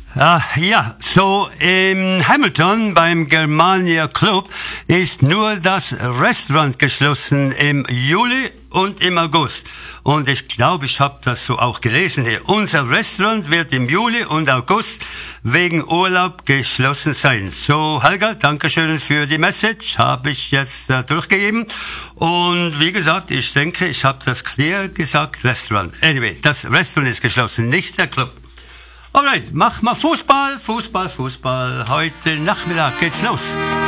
Ja, so in Hamilton beim Germania Club ist nur das Restaurant geschlossen im Juli und im August. Und ich glaube, ich habe das so auch gelesen hier. Unser Restaurant wird im Juli und August wegen Urlaub geschlossen sein. So, Helga, Dankeschön für die Message, habe ich jetzt durchgegeben. Und wie gesagt, ich denke, ich habe das clear gesagt, Restaurant. Anyway, das Restaurant ist geschlossen, nicht der Club. Alright, mach mal Fußball. Heute Nachmittag geht's los.